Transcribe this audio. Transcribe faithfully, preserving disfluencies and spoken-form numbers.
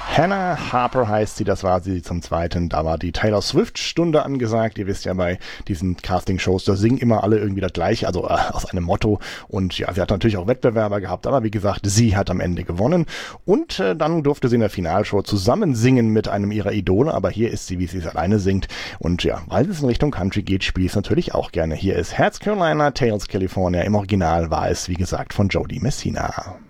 Hannah Harper heißt sie, das war sie zum Zweiten. Da war die Taylor Swift-Stunde angesagt. Ihr wisst ja, bei diesen Casting-Shows, da singen immer alle irgendwie das Gleiche, also äh, aus einem Motto. Und ja, sie hat natürlich auch Wettbewerber gehabt, aber wie gesagt, sie hat am Ende gewonnen. Und äh, dann durfte sie in der Finalshow zusammen singen mit einem ihrer Idole, aber hier ist sie, wie sie es alleine singt. Und ja, weil es in Richtung Country geht, spiele ich es natürlich auch gerne. Hier ist Hearts Carolina, Tales California. Im Original war es, wie gesagt, von Jody Messina.